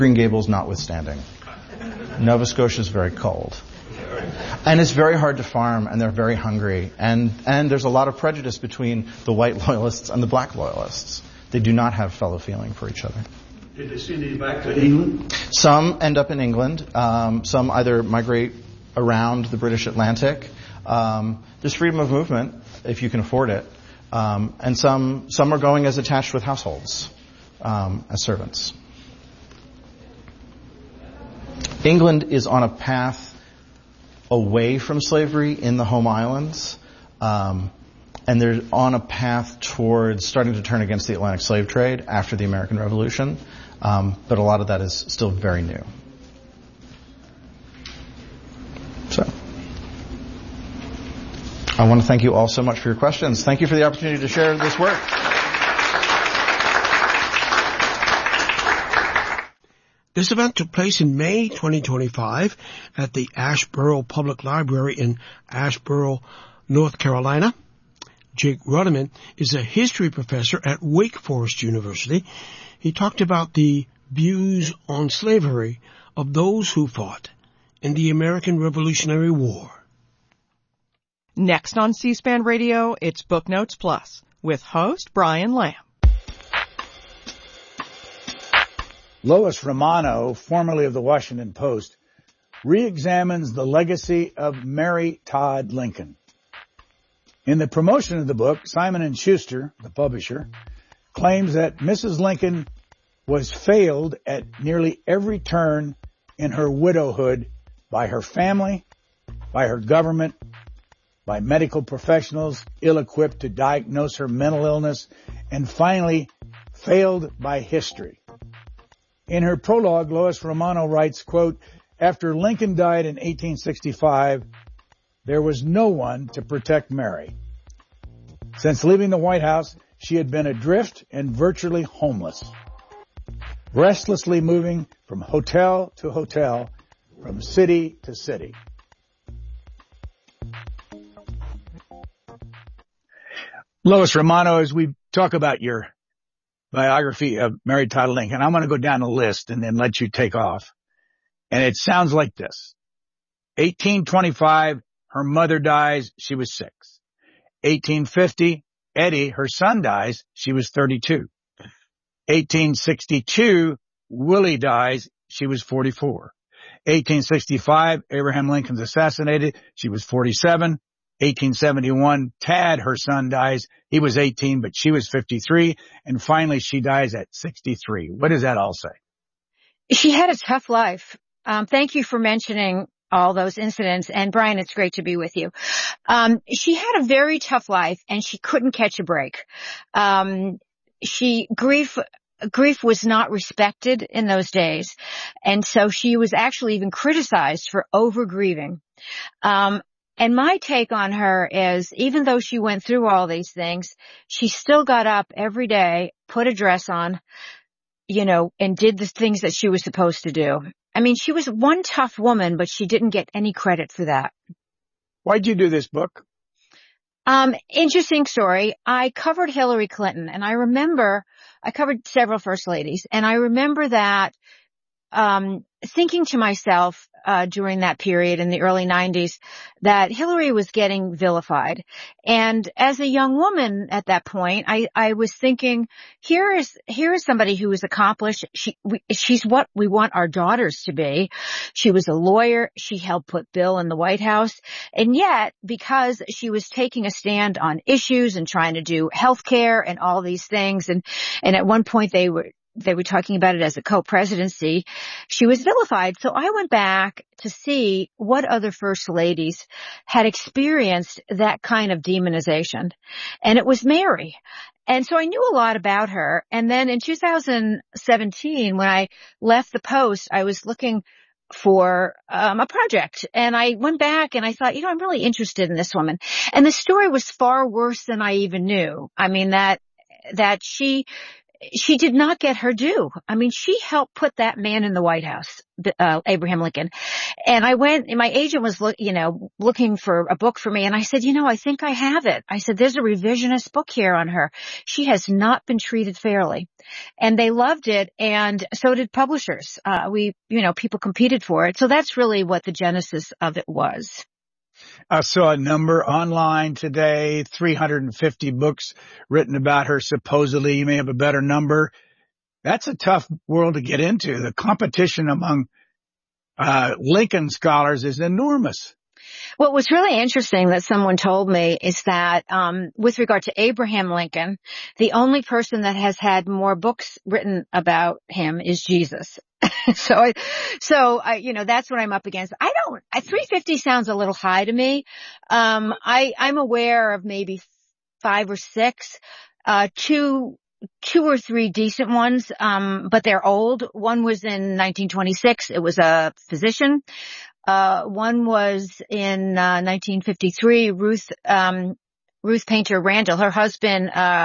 Green Gables notwithstanding. Nova Scotia is very cold. And it's very hard to farm, and they're very hungry. And there's a lot of prejudice between the white loyalists and the black loyalists. They do not have fellow feeling for each other. Did they send you back to England? Some end up in England. Some either migrate around the British Atlantic. There's freedom of movement, if you can afford it. And some are going as attached with households, as servants. England is on a path away from slavery in the home islands, and they're on a path towards starting to turn against the Atlantic slave trade after the American Revolution, but a lot of that is still very new. So, I want to thank you all so much for your questions. Thank you for the opportunity to share this work. This event took place in May 2025 at the Asheboro Public Library in Asheboro, North Carolina. Jake Ruderman is a history professor at Wake Forest University. He talked about the views on slavery of those who fought in the American Revolutionary War. Next on C-SPAN Radio, it's Book Notes Plus with host Brian Lamb. Lois Romano, formerly of the Washington Post, re-examines the legacy of Mary Todd Lincoln. In the promotion of the book, Simon & Schuster, the publisher, claims that Mrs. Lincoln was failed at nearly every turn in her widowhood by her family, by her government, by medical professionals ill-equipped to diagnose her mental illness, and finally failed by history. In her prologue, Lois Romano writes, quote, "After Lincoln died in 1865, there was no one to protect Mary. Since leaving the White House, she had been adrift and virtually homeless, restlessly moving from hotel to hotel, from city to city." Lois Romano, as we talk about your biography of Mary Todd Lincoln, I'm going to go down the list and then let you take off. And it sounds like this. 1825, her mother dies, she was 6. 1850, Eddie, her son, dies, she was 32. 1862, Willie dies, she was 44. 1865, Abraham Lincoln's assassinated, she was 47. 1871, Tad, her son, dies. He was 18, but she was 53. And finally, she dies at 63. What does that all say? She had a tough life. Thank you for mentioning all those incidents. And Brian, it's great to be with you. She had a very tough life, and she couldn't catch a break. Grief was not respected in those days. And so she was actually even criticized for over-grieving. And my take on her is, even though she went through all these things, she still got up every day, put a dress on, and did the things that she was supposed to do. I mean, she was one tough woman, but she didn't get any credit for that. Why'd you do this book? Interesting story. I covered Hillary Clinton, and I covered several first ladies, and I remember that thinking to myself during that period in the early 90s that Hillary was getting vilified. And as a young woman at that point, I was thinking, here is somebody who is accomplished. She's what we want our daughters to be. She was a lawyer. She helped put Bill in the White House. And yet, because she was taking a stand on issues and trying to do health care and all these things, and at one point they were talking about it as a co-presidency, she was vilified. So I went back to see what other first ladies had experienced that kind of demonization. And it was Mary. And so I knew a lot about her. And then in 2017, when I left the Post, I was looking for a project. And I went back and I thought, I'm really interested in this woman. And the story was far worse than I even knew. I mean, that she she did not get her due. I mean, she helped put that man in the White House, Abraham Lincoln. And I went, and my agent was, looking for a book for me. And I said, I think I have it. I said, there's a revisionist book here on her. She has not been treated fairly. And they loved it. And so did publishers. People competed for it. So that's really what the genesis of it was. I saw a number online today, 350 books written about her. Supposedly, you may have a better number. That's a tough world to get into. The competition among Lincoln scholars is enormous. What was really interesting that someone told me is that with regard to Abraham Lincoln, the only person that has had more books written about him is Jesus. So that's what I'm up against. 350 sounds a little high to me. I'm aware of maybe 5 or 6, two or three decent ones, but they're old. One was in 1926. It was a physician. One was in 1953. Ruth Painter Randall. Her husband,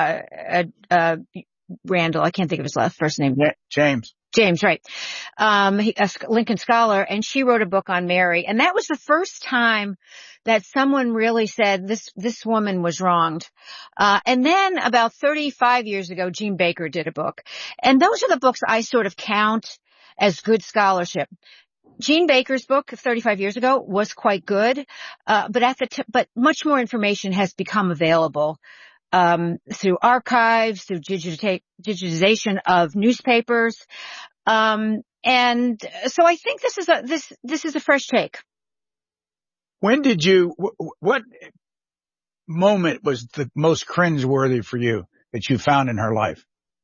Randall. I can't think of his first name. James, right. A Lincoln scholar, and she wrote a book on Mary. And that was the first time that someone really said this woman was wronged. And then about 35 years ago, Jean Baker did a book. And those are the books I sort of count as good scholarship. Jean Baker's book 35 years ago was quite good. But much more information has become available through archives, through digitization of newspapers. And so I think this is a fresh take. When did what moment was the most cringeworthy for you that you found in her life?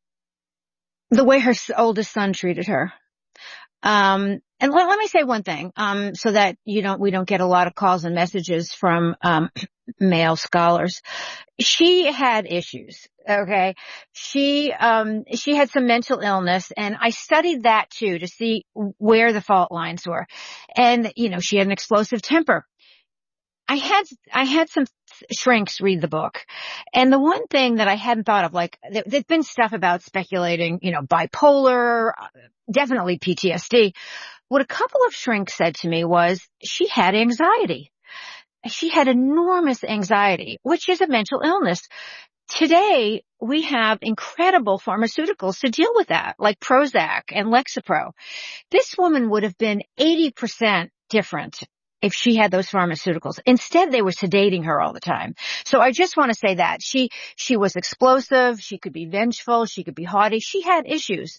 The way her oldest son treated her. And let me say one thing, so that we don't get a lot of calls and messages from, male scholars. She had issues. Okay. She had some mental illness, and I studied that too to see where the fault lines were. And, she had an explosive temper. I had some shrinks read the book. And the one thing that I hadn't thought of, there's been stuff about speculating, bipolar, definitely PTSD. What a couple of shrinks said to me was she had anxiety. She had enormous anxiety, which is a mental illness. Today, we have incredible pharmaceuticals to deal with that, like Prozac and Lexapro. This woman would have been 80% different if she had those pharmaceuticals. Instead, they were sedating her all the time. So I just want to say that she was explosive. She could be vengeful. She could be haughty. She had issues.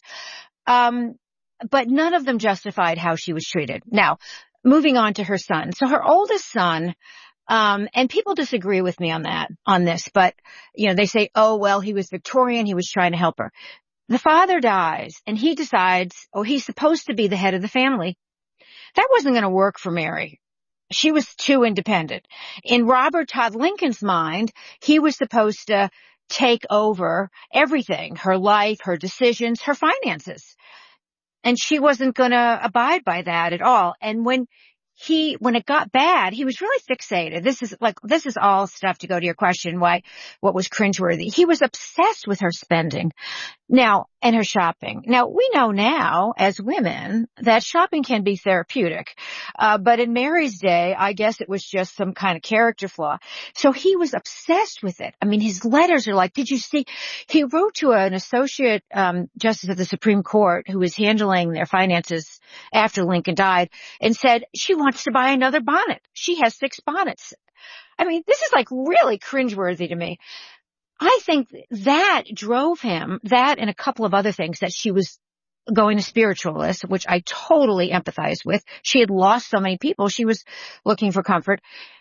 But none of them justified how she was treated. Now, moving on to her son. So her oldest son, and people disagree with me on this, but, they say, oh, well, he was Victorian. He was trying to help her. The father dies, and he decides, he's supposed to be the head of the family. That wasn't going to work for Mary. She was too independent. In Robert Todd Lincoln's mind, he was supposed to take over everything, her life, her decisions, her finances. And she wasn't going to abide by that at all. And when it got bad, he was really fixated. This is all stuff to go to your question, what was cringeworthy. He was obsessed with her spending. Now, and her shopping. Now, we know now, as women, that shopping can be therapeutic. But in Mary's day, I guess it was just some kind of character flaw. So he was obsessed with it. I mean, his letters are did you see? He wrote to an associate, justice of the Supreme Court who was handling their finances after Lincoln died and said, she wants to buy another bonnet. She has 6 bonnets. I mean, this is really cringeworthy to me. I think that drove him, that and a couple of other things, that she was going to spiritualists, which I totally empathize with. She had lost so many people. She was looking for comfort.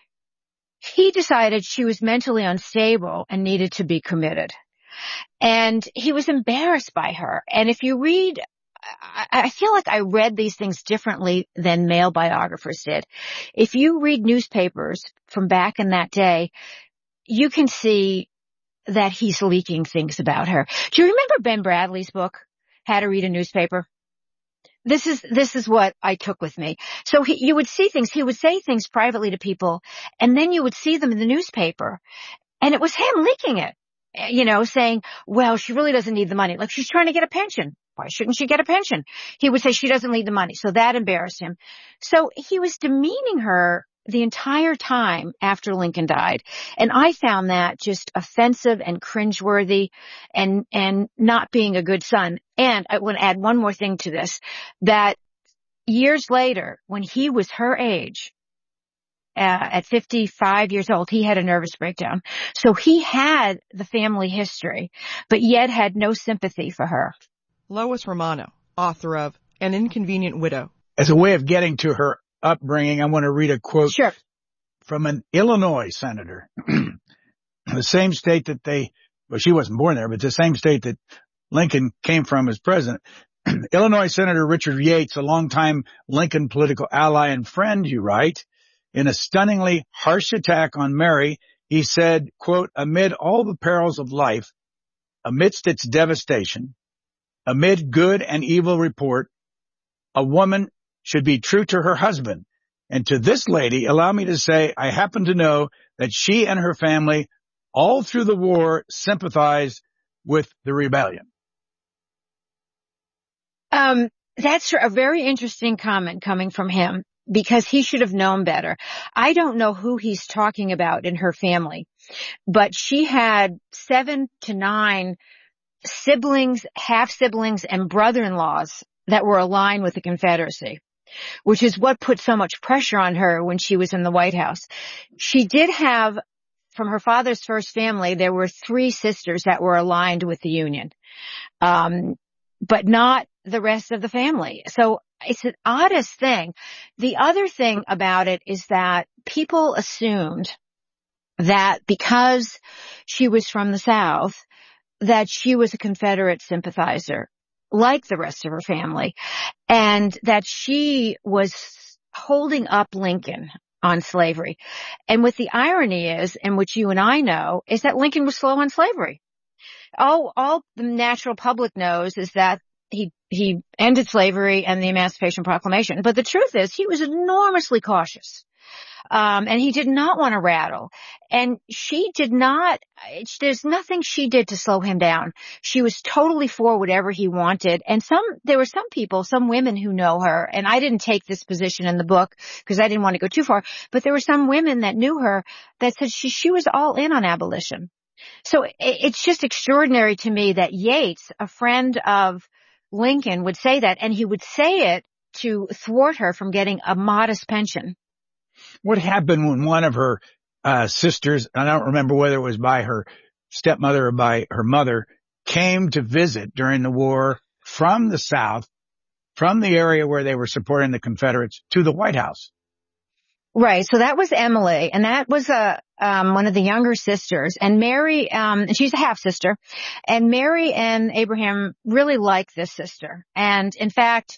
He decided she was mentally unstable and needed to be committed. And he was embarrassed by her. And if you read, I feel like I read these things differently than male biographers did. If you read newspapers from back in that day, you can see that he's leaking things about her. Do you remember Ben Bradley's book, How to Read a Newspaper? This is what I took with me. So you would see things, he would say things privately to people, and then you would see them in the newspaper, and it was him leaking it. saying, well, she really doesn't need the money. Like, she's trying to get a pension. Why shouldn't she get a pension? He would say she doesn't need the money. So that embarrassed him. So he was demeaning her the entire time after Lincoln died. And I found that just offensive and cringeworthy and not being a good son. And I want to add one more thing to this, that years later, when he was her age, at 55 years old, he had a nervous breakdown. So he had the family history, but yet had no sympathy for her. Lois Romano, author of An Inconvenient Widow. As a way of getting to her upbringing, I want to read a quote from an Illinois senator, the same state that she wasn't born there, but the same state that Lincoln came from as president. Illinois Senator Richard Yates, a longtime Lincoln political ally and friend, you write, in a stunningly harsh attack on Mary, he said, quote, amid all the perils of life, amidst its devastation, amid good and evil report, a woman should be true to her husband. And to this lady, allow me to say, I happen to know that she and her family all through the war sympathized with the rebellion. That's a very interesting comment coming from him, because he should have known better. I don't know who he's talking about in her family, but she had 7 to 9 siblings, half-siblings, and brother-in-laws that were aligned with the Confederacy, which is what put so much pressure on her when she was in the White House. She did have, from her father's first family, there were 3 sisters that were aligned with the Union, but not the rest of the family. So it's an oddest thing. The other thing about it is that people assumed that because she was from the South, that she was a Confederate sympathizer, like the rest of her family, and that she was holding up Lincoln on slavery. And what the irony is, and which you and I know, is that Lincoln was slow on slavery. All the natural public knows is that he ended slavery and the Emancipation Proclamation. But the truth is, he was enormously cautious. And he did not want to rattle. And she did not, there's nothing she did to slow him down. She was totally for whatever he wanted. And there were some people, some women who know her, and I didn't take this position in the book because I didn't want to go too far, but there were some women that knew her that said she was all in on abolition. So it's just extraordinary to me that Yates, a friend of Lincoln, would say that, and he would say it to thwart her from getting a modest pension. What happened when one of her sisters, I don't remember whether it was by her stepmother or by her mother, came to visit during the war from the South, from the area where they were supporting the Confederates, to the White House? Right. So that was Emily, and that was one of the younger sisters. And Mary, and she's a half sister. And Mary and Abraham really liked this sister. And in fact,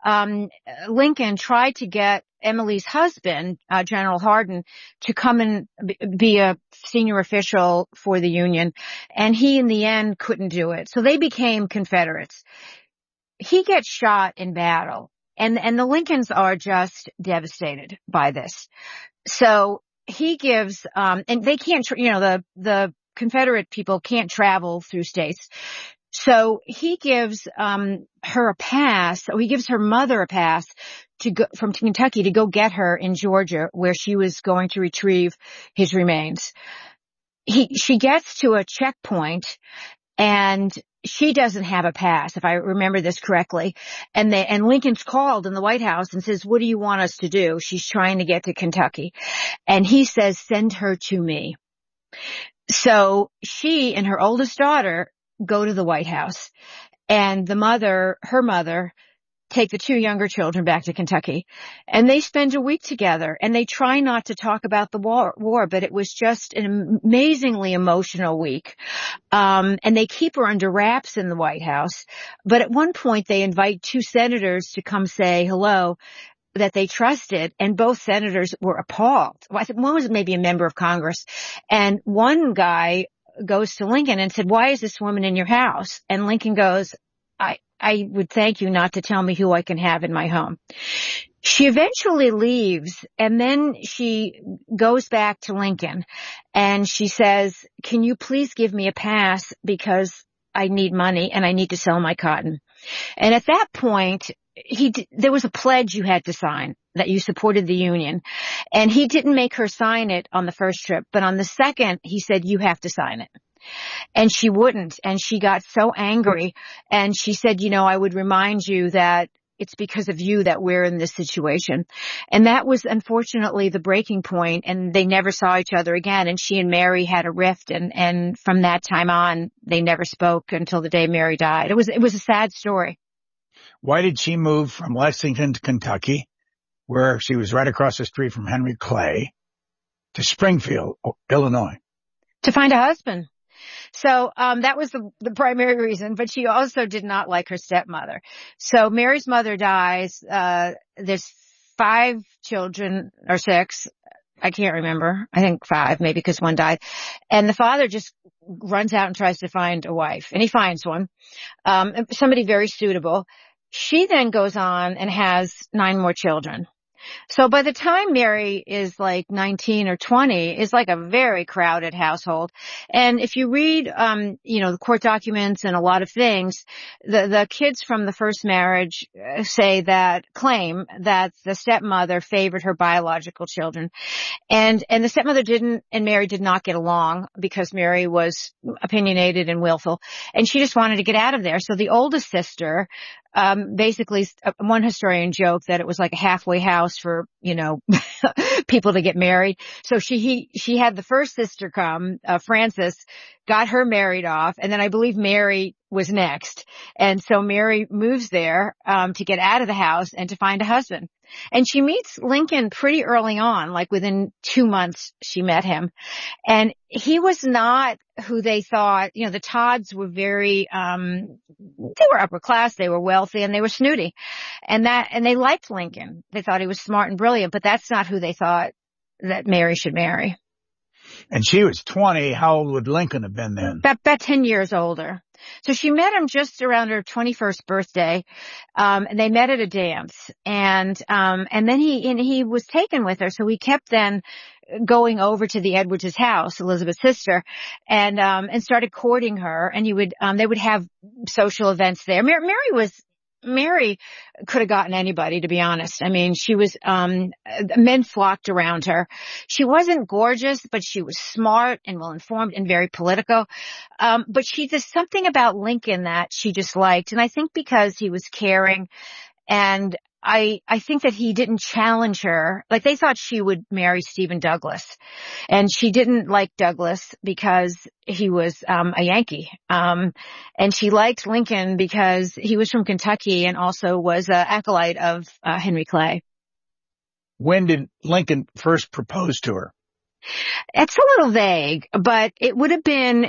Lincoln tried to get Emily's husband, General Hardin, to come and be a senior official for the Union. And he, in the end, couldn't do it. So they became Confederates. He gets shot in battle. And the Lincolns are just devastated by this. So he gives, and they can't, the Confederate people can't travel through states. So he gives, her a pass, or he gives her mother a pass to go from Kentucky to go get her in Georgia, where she was going to retrieve his remains. She gets to a checkpoint, and she doesn't have a pass, if I remember this correctly. And Lincoln's called in the White House and says, what do you want us to do? She's trying to get to Kentucky. And he says, send her to me. So she and her oldest daughter go to the White House, and her mother, take the 2 younger children back to Kentucky, and they spend a week together, and they try not to talk about the war, but it was just an amazingly emotional week. And they keep her under wraps in the White House. But at one point they invite 2 senators to come say hello that they trusted, and both senators were appalled. Well, I think one was maybe a member of Congress, and one guy goes to Lincoln and said, why is this woman in your house? And Lincoln goes, I would thank you not to tell me who I can have in my home. She eventually leaves, and then she goes back to Lincoln, and she says, can you please give me a pass because I need money and I need to sell my cotton. And at that point, there was a pledge you had to sign that you supported the union. And he didn't make her sign it on the first trip, but on the second, he said, you have to sign it. And she wouldn't. And she got so angry. And she said, I would remind you that it's because of you that we're in this situation. And that was unfortunately the breaking point, and they never saw each other again. And she and Mary had a rift, and from that time on, they never spoke until the day Mary died. It was a sad story. Why did she move from Lexington to Kentucky, where she was right across the street from Henry Clay, to Springfield, Illinois? To find a husband. So, that was the primary reason, but she also did not like her stepmother. So Mary's mother dies, there's 5 children, or 6, I can't remember, I think 5, maybe because one died. And the father just runs out and tries to find a wife, and he finds one, somebody very suitable. She then goes on and has 9 more children. So by the time Mary is like 19 or 20, it's like a very crowded household. And if you read, the court documents and a lot of things, the kids from the first marriage claim that the stepmother favored her biological children. And the stepmother and Mary did not get along because Mary was opinionated and willful, and she just wanted to get out of there. So the oldest sister, basically one historian joked that it was like a halfway house for, people to get married. So she had the first sister come, Frances, got her married off, and then I believe Mary was next. And so Mary moves there, to get out of the house and to find a husband. And she meets Lincoln pretty early on, like within 2 months she met him. And he was not who they thought. The Todds were very, they were upper class, they were wealthy, and they were snooty. And they liked Lincoln. They thought he was smart and brilliant, but that's not who they thought that Mary should marry. And she was 20. How old would Lincoln have been then? About 10 years older. So she met him just around her 21st birthday. And they met at a dance. And then he was taken with her. So he kept then going over to the Edwards' house, Elizabeth's sister, and started courting her. And they would have social events there. Mary could have gotten anybody, to be honest. I mean, she was, men flocked around her. She wasn't gorgeous, but she was smart and well-informed and very political. But there's something about Lincoln that she just liked. And I think because he was caring, and I think that he didn't challenge her. Like, they thought she would marry Stephen Douglas, and she didn't like Douglas because he was a Yankee. And she liked Lincoln because he was from Kentucky and also was an acolyte of Henry Clay. When did Lincoln first propose to her? It's a little vague, but it would have been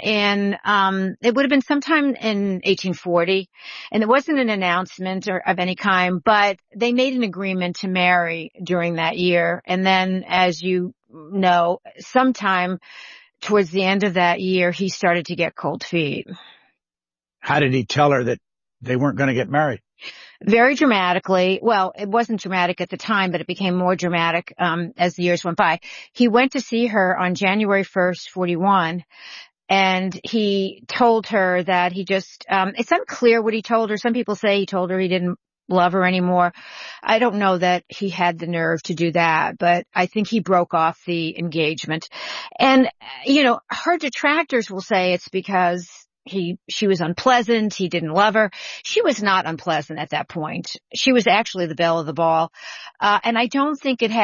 sometime in 1840, and it wasn't an announcement of any kind, but they made an agreement to marry during that year. And then, as you know, sometime towards the end of that year, he started to get cold feet. How did he tell her that they weren't going to get married? Very dramatically. Well, it wasn't dramatic at the time, but it became more dramatic as the years went by. He went to see her on January 1st, 41, and he told her that he just, it's unclear what he told her. Some people say he told her he didn't love her anymore. I don't know that he had the nerve to do that, but I think he broke off the engagement. And, her detractors will say it's because she was unpleasant. He didn't love her. She was not unpleasant at that point. She was actually the belle of the ball. And I don't think it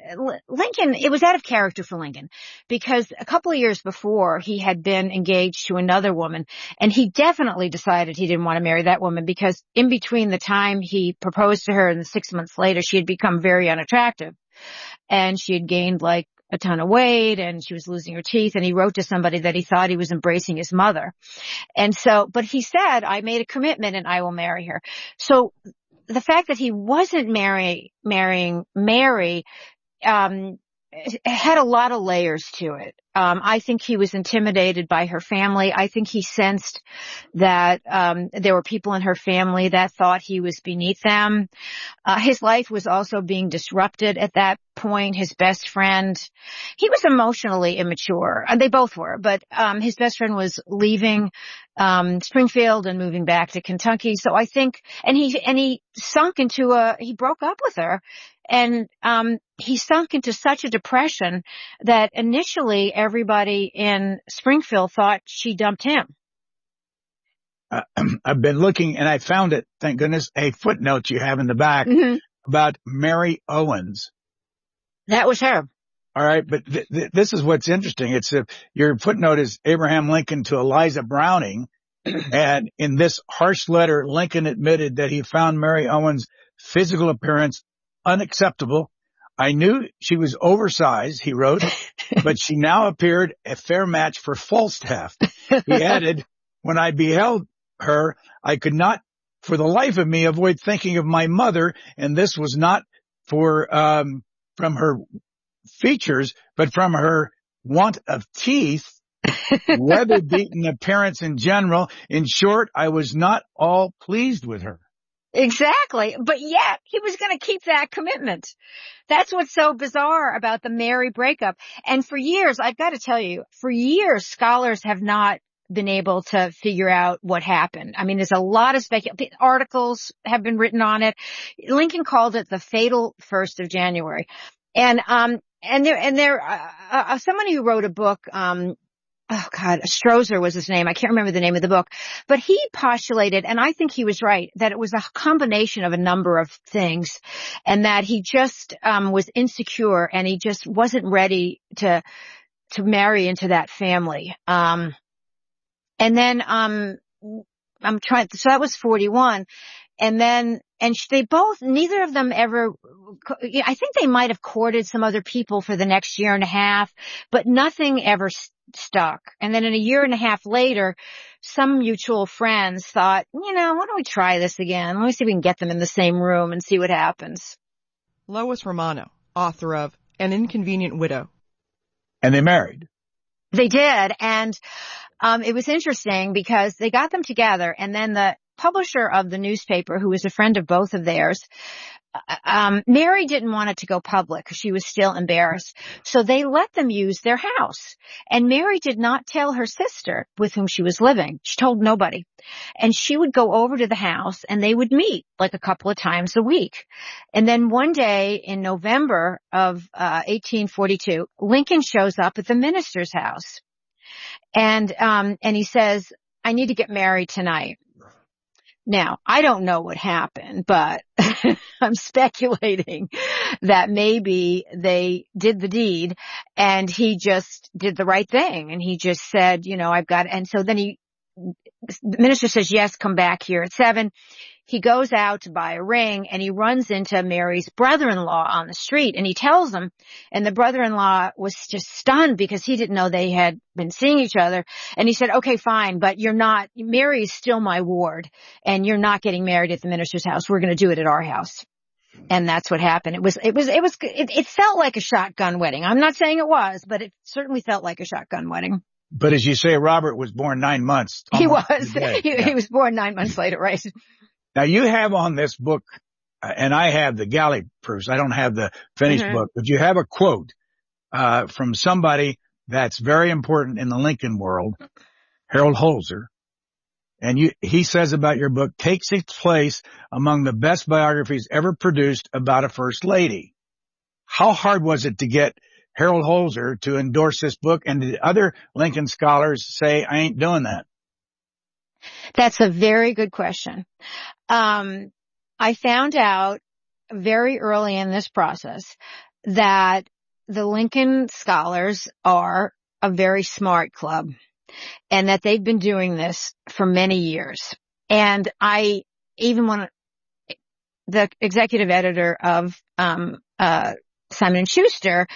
was out of character for Lincoln, because a couple of years before he had been engaged to another woman, and he definitely decided he didn't want to marry that woman, because in between the time he proposed to her and the 6 months later, she had become very unattractive, and she had gained like a ton of weight, and she was losing her teeth, and he wrote to somebody that he thought he was embracing his mother. And so, but he said, I made a commitment and I will marry her. So the fact that he wasn't marrying Mary, it had a lot of layers to it. I think he was intimidated by her family. I think he sensed that there were people in her family that thought he was beneath them. His life was also being disrupted at that point. His best friend, he was emotionally immature. They both were, but his best friend was leaving Springfield and moving back to Kentucky. So I think, and he sunk into he broke up with her. And he sunk into such a depression that initially everybody in Springfield thought she dumped him. I've been looking, and I found it, thank goodness, a footnote you have in the back about Mary Owens. That was her. All right, but this is what's interesting. It's your footnote is Abraham Lincoln to Eliza Browning, and in this harsh letter, Lincoln admitted that he found Mary Owens' physical appearance unacceptable. I knew she was oversized, he wrote, but she now appeared a fair match for Falstaff. He added, when I beheld her, I could not for the life of me avoid thinking of my mother, and this was not for from her features, but from her want of teeth, weather-beaten appearance in general. In short, I was not all pleased with her. Exactly. But yet he was going to keep that commitment. That's what's so bizarre about the Mary breakup. And for years, I've got to tell you, for years, scholars have not been able to figure out what happened. I mean, there's a lot of articles have been written on it. Lincoln called it the fatal 1st of January. And somebody who wrote a book, oh God, Strozer was his name. I can't remember the name of the book, but he postulated, and I think he was right, that it was a combination of a number of things, and that he just was insecure and he just wasn't ready to marry into that family. And then so that was 41. And then, they both, neither of them ever, I think they might have courted some other people for the next year and a half, but nothing ever stuck. And then in a year and a half later, some mutual friends thought, why don't we try this again? Let me see if we can get them in the same room and see what happens. Lois Romano, author of An Inconvenient Widow. And they married. They did. And it was interesting because they got them together, and then the publisher of the newspaper, who was a friend of both of theirs, Mary didn't want it to go public because she was still embarrassed. So they let them use their house. And Mary did not tell her sister with whom she was living. She told nobody. And she would go over to the house and they would meet like a couple of times a week. And then one day in November of 1842, Lincoln shows up at the minister's house. And he says, I need to get married tonight. Now, I don't know what happened, but I'm speculating that maybe they did the deed and he just did the right thing. And he just said, I've got, and so then the minister says, yes, come back here at 7. He goes out to buy a ring and he runs into Mary's brother-in-law on the street and he tells him, and the brother-in-law was just stunned because he didn't know they had been seeing each other. And he said, okay, fine, but Mary's still my ward and you're not getting married at the minister's house. We're going to do it at our house. And that's what happened. It felt like a shotgun wedding. I'm not saying it was, but it certainly felt like a shotgun wedding. But as you say, Robert was born 9 months. He was. He was born 9 months later, right? Now you have on this book, and I have the galley proofs. I don't have the finished book, but you have a quote from somebody that's very important in the Lincoln world, Harold Holzer. And he says about your book, takes its place among the best biographies ever produced about a first lady. How hard was it to get Harold Holzer to endorse this book? And did other Lincoln scholars say, I ain't doing that? That's a very good question. I found out very early in this process that the Lincoln scholars are a very smart club and that they've been doing this for many years. And I even when the executive editor of Simon & Schuster,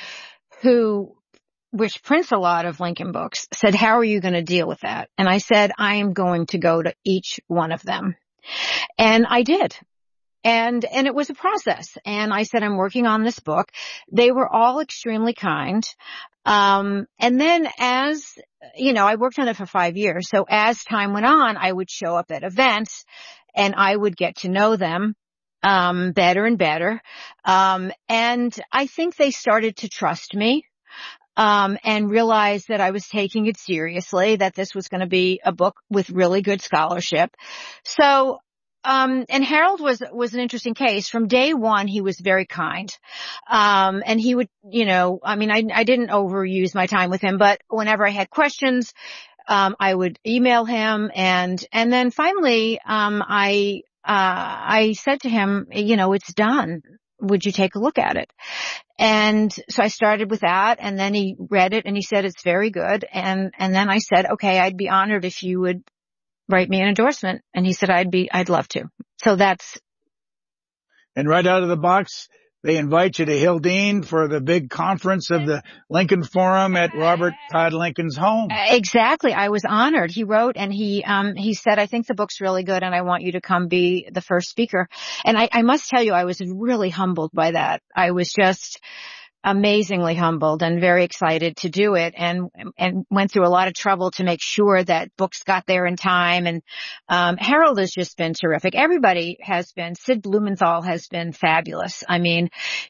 which prints a lot of Lincoln books, said, how are you going to deal with that? And I said, I am going to go to each one of them. And I did. And it was a process. And I said, I'm working on this book. They were all extremely kind. And then as, I worked on it for 5 years. So as time went on, I would show up at events and I would get to know them, better and better. And I think they started to trust me, and realize that I was taking it seriously, that this was going to be a book with really good scholarship. So, and Harold was an interesting case. From day one, he was very kind. And he would, I didn't overuse my time with him, but whenever I had questions, I would email him. And then finally, I said to him, it's done. Would you take a look at it? And so I started with that, and then he read it and he said, it's very good. And then I said, okay, I'd be honored if you would write me an endorsement. And he said, I'd love to. So that's. And right out of the box, they invite you to Hildene for the big conference of the Lincoln Forum at Robert Todd Lincoln's home. Exactly. I was honored. He wrote and he said, I think the book's really good and I want you to come be the first speaker. And I must tell you, I was really humbled by that. I was just amazingly humbled and very excited to do it, and went through a lot of trouble to make sure that books got there in time. And Harold has just been terrific. Everybody has been. Sid Blumenthal has been fabulous. I mean,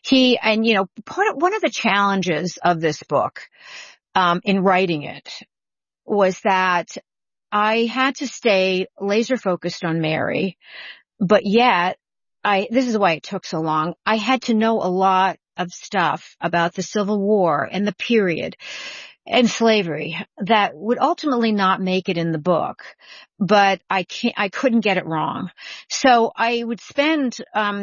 one of the challenges of this book in writing it was that I had to stay laser focused on Mary, but yet this is why it took so long. I had to know a lot of stuff about the Civil War and the period and slavery that would ultimately not make it in the book, but I couldn't get it wrong. So I would spend,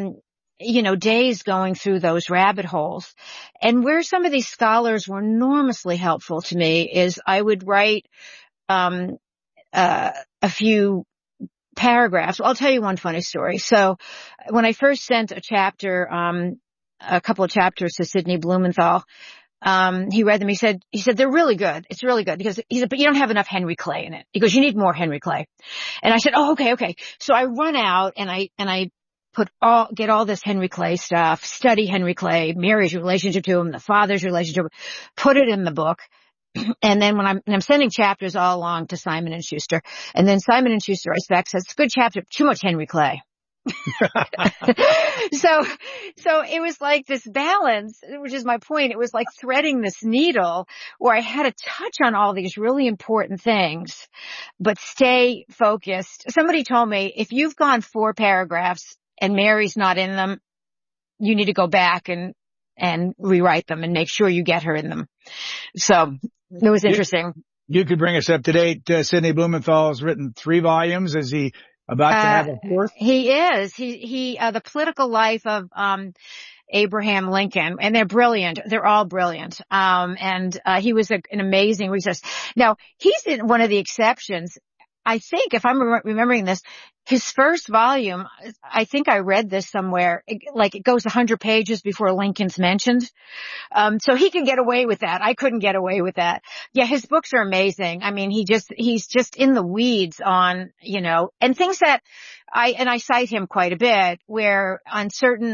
days going through those rabbit holes. And where some of these scholars were enormously helpful to me is I would write, a few paragraphs. I'll tell you one funny story. So when I first sent a couple of chapters to Sidney Blumenthal, he read them. He said, they're really good. It's really good because he said, but you don't have enough Henry Clay in it. He goes, you need more Henry Clay. And I said, oh, okay. So I run out and I get all this Henry Clay stuff, study Henry Clay, Mary's relationship to him, the father's relationship, put it in the book. And then when I'm sending chapters all along to Simon and Schuster, and then Simon and Schuster writes back, says, good chapter, too much Henry Clay. So it was like this balance, which is my point. It was like threading this needle where I had to touch on all these really important things, but stay focused. Somebody told me, if you've gone 4 paragraphs and Mary's not in them, you need to go back and rewrite them and make sure you get her in them. So it was interesting. You could bring us up to date. Sidney Blumenthal has written 3 volumes. Is he about to have a 4th? He is. The political life of, Abraham Lincoln, and they're brilliant. They're all brilliant. He was an amazing researcher. Now, he's one of the exceptions. I think, if I'm remembering this, his first volume, I think I read this somewhere, it goes 100 pages before Lincoln's mentioned. So he can get away with that. I couldn't get away with that. Yeah, his books are amazing. I mean, he's just in the weeds on, and things that I cite him quite a bit, where on certain,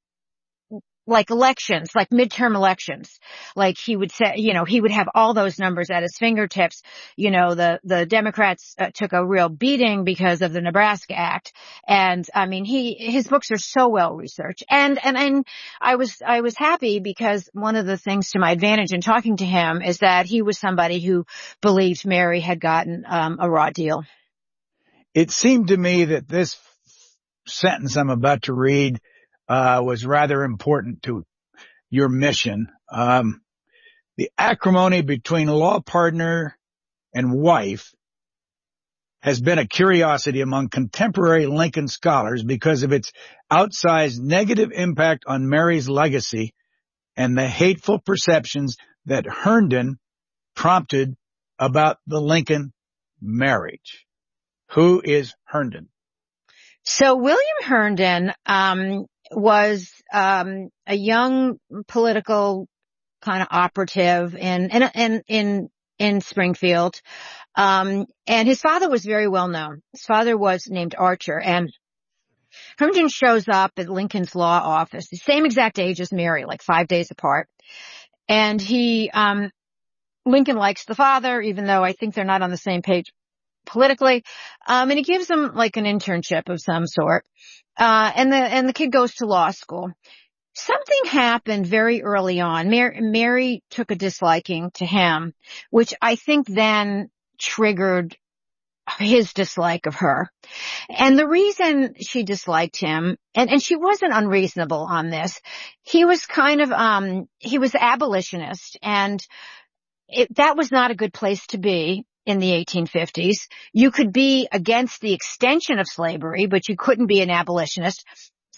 like elections, like midterm elections, like he would say, he would have all those numbers at his fingertips. The Democrats took a real beating because of the Nebraska Act. And I mean, his books are so well researched. And I was happy because one of the things to my advantage in talking to him is that he was somebody who believed Mary had gotten a raw deal. It seemed to me that this sentence I'm about to read was rather important to your mission. The acrimony between law partner and wife has been a curiosity among contemporary Lincoln scholars because of its outsized negative impact on Mary's legacy and the hateful perceptions that Herndon prompted about the Lincoln marriage. Who is Herndon? So William Herndon was a young political kind of operative in Springfield, and his father was very well known. His father was named Archer, and Herndon shows up at Lincoln's law office, the same exact age as Mary, like 5 days apart. And Lincoln likes the father, even though I think they're not on the same page politically. And he gives him like an internship of some sort. And the kid goes to law school. Something happened very early on. Mary took a disliking to him, which I think then triggered his dislike of her. And the reason she disliked him, and she wasn't unreasonable on this, he was he was abolitionist, and that was not a good place to be in the 1850s. You could be against the extension of slavery, but you couldn't be an abolitionist.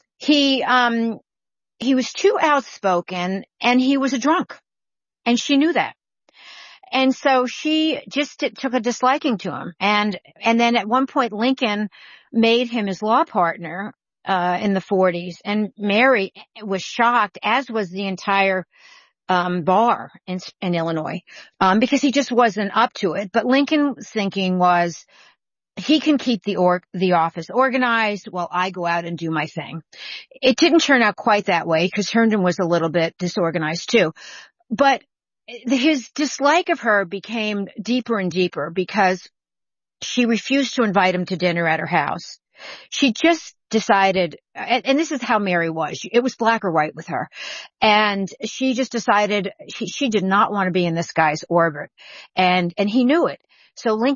He was too outspoken, and he was a drunk, and she knew that. And so she just took a disliking to him. And then at one point, Lincoln made him his law partner, in the 40s. And Mary was shocked, as was the entire, bar in Illinois, because he just wasn't up to it. But Lincoln's thinking was, he can keep the office organized while I go out and do my thing. It didn't turn out quite that way, because Herndon was a little bit disorganized too. But his dislike of her became deeper and deeper because she refused to invite him to dinner at her house. She just decided, and this is how Mary was, it was black or white with her. And she just decided she did not want to be in this guy's orbit. And he knew it. So Lincoln